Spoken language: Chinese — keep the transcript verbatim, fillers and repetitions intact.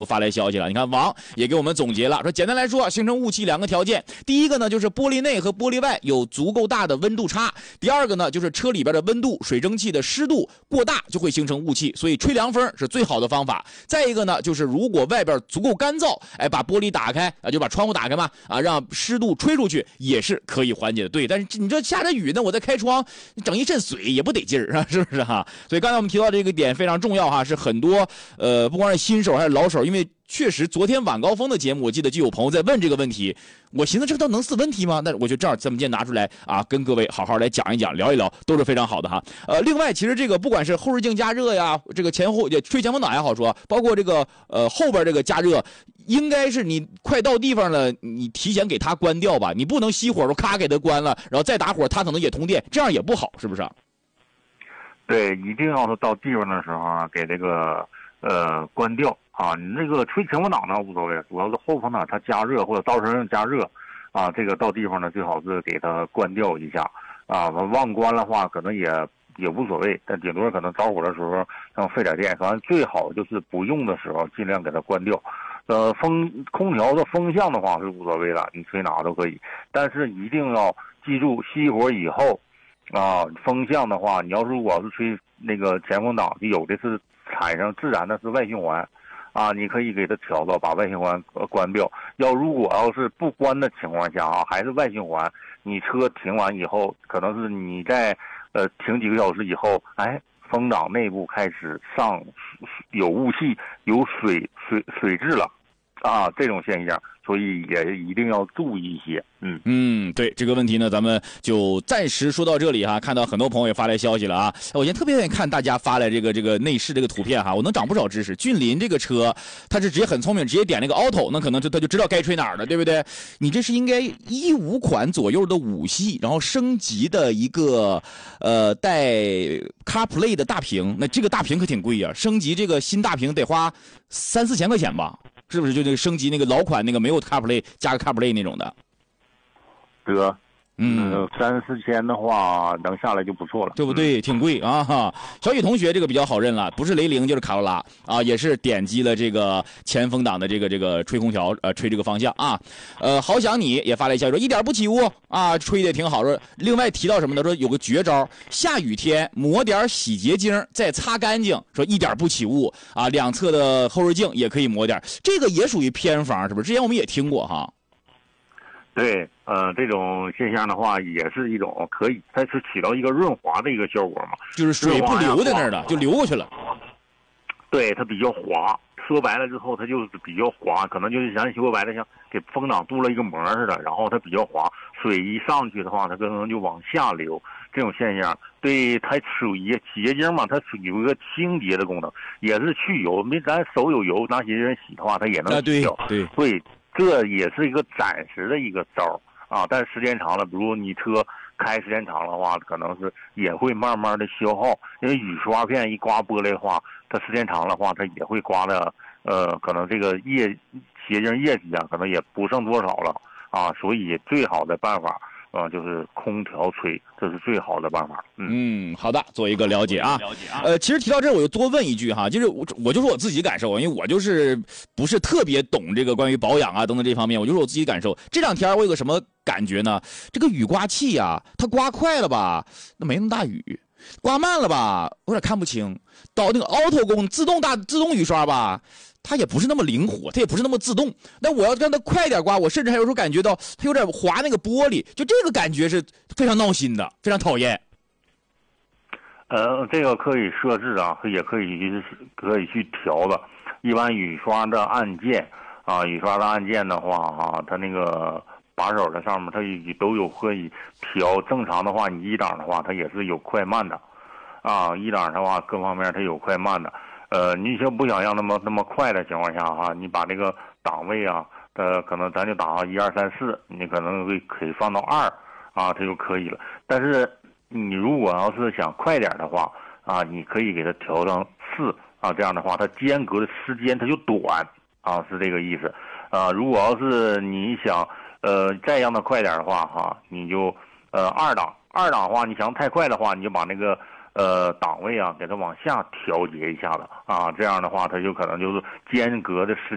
发来消息了。你看王也给我们总结了，说简单来说，形成雾气两个条件，第一个呢就是玻璃内和玻璃外有足够大的温度差，第二个呢就是车里边的温度、水蒸气的湿度过大就会形成雾气，所以吹凉风是最好的方法。再一个呢就是如果外边足够干燥，哎，把玻璃打开啊，就把窗户打开嘛，啊，让湿度吹出去也是可以缓解的。对，但是你这下着雨呢，我在开窗整一身水也不得劲儿啊，是不是哈？所以刚才我们提到这个点非常重要哈，是很多呃不光是新手还是老手，因为确实昨天晚高峰的节目，我记得就有朋友在问这个问题，我寻思这都能是问题吗？那我就正好这么件拿出来啊，跟各位好好来讲一讲，聊一聊，都是非常好的哈。呃，另外其实这个不管是后视镜加热呀，这个前后吹前风挡也好说，包括这个呃后边这个加热，应该是你快到地方了，你提前给它关掉吧，你不能熄火时候咔给它关了，然后再打火，它可能也通电，这样也不好，是不是？ 对，一定要是到地方的时候啊，给这个呃关掉啊。你那个吹前风挡呢无所谓，主要是后风挡它加热或者倒车上加热啊，这个到地方呢最好是给它关掉一下啊。忘关的话可能也也无所谓，但顶多可能着火的时候让费点电，反正最好就是不用的时候尽量给它关掉。呃，风空调的风向的话是无所谓的，你吹哪都可以，但是一定要记住熄火以后。啊，风向的话，你要是如果是吹那个前风挡，有的是产生自然的是外循环，啊，你可以给它调到把外循环关掉。要如果要是不关的情况下啊，还是外循环，你车停完以后，可能是你在呃停几个小时以后，哎，风挡内部开始上有雾气、有水水水质了，啊，这种现象。所以也一定要注意一些，嗯嗯，对这个问题呢，咱们就暂时说到这里哈。看到很多朋友也发来消息了啊，我现在特别愿意看大家发来这个这个内饰这个图片哈，我能长不少知识。俊林这个车，它是直接很聪明，直接点那个 auto， 那可能就他就知道该吹哪儿了，对不对？你这是应该一五款左右的五系，然后升级的一个呃带 CarPlay 的大屏，那这个大屏可挺贵呀、啊，升级这个新大屏得花三四千块钱吧？是不是就那个升级那个老款那个没有 CarPlay 加个 CarPlay 那种的？ 得，嗯，三四千的话能下来就不错了， 对不对？挺贵啊哈。小雨同学这个比较好认了，不是雷凌就是卡罗拉啊，也是点击了这个前风挡的这个这个吹空调，呃，吹这个方向啊。呃，好想你也发来消息说一点不起雾啊，吹的挺好。说另外提到什么呢？说有个绝招，下雨天抹点洗洁精再擦干净，说一点不起雾啊。两侧的后视镜也可以抹点，这个也属于偏方，是不是？之前我们也听过哈。 对，呃，这种现象的话，也是一种可以，它是起到一个润滑的一个效果嘛， 就是水不流在那儿的，就流过去了。 对，它比较滑，说白了之后，它就是比较滑，可能就是咱说白了，像给风挡镀了一个膜似的，然后它比较滑，水一上去的话，它可能就往下流。这种现象，对它属于洗洁精嘛，它有一个清洁的功能，也是去油。没咱手有油，拿洗洁精洗的话，它也能洗掉。 啊、对对， 所以这也是一个暂时的一个招啊，但时间长了，比如你车开时间长的话，可能是也会慢慢的消耗，因为雨刷片一刮玻璃的话，它时间长的话，它也会刮的，呃，可能这个液洗洁精液体啊，可能也不剩多少了啊，所以最好的办法。啊、呃，就是空调吹，这是最好的办法。 嗯，嗯好的，做一个了解啊。了解啊。呃，其实提到这儿，我就多问一句哈，就是我我就说我自己感受，因为我就是不是特别懂这个关于保养啊等等这方面，我就说我自己感受。这两天我有个什么感觉呢？这个雨刮器啊，它刮快了吧，那没那么大雨；刮慢了吧，有点看不清。到那个 auto 功自动大自动雨刷吧。它也不是那么灵活，它也不是那么自动。那我要让它快点刮，我甚至还有时候感觉到它有点划那个玻璃，就这个感觉是非常闹心的，非常讨厌。 呃，这个可以设置啊，也可以去可以去调的。一般雨刷的按键啊，雨刷的按键的话哈、啊，它那个把手的上面它也都有可以调。正常的话，你一档的话，它也是有快慢的，啊，一档的话各方面它有快慢的。呃，你就不想让那么那么快的情况下哈、啊，你把这个档位啊，呃，可能咱就打上一二三四，你可能会可以放到二啊，这就可以了。但是你如果要是想快点的话啊，你可以给它调成四啊，这样的话它间隔的时间它就短啊，是这个意思啊。如果要是你想呃再让它快点的话哈、啊，你就呃二档，二档的话你想太快的话，你就把那个。呃，档位啊，给它往下调节一下子啊，这样的话，它就可能就是间隔的时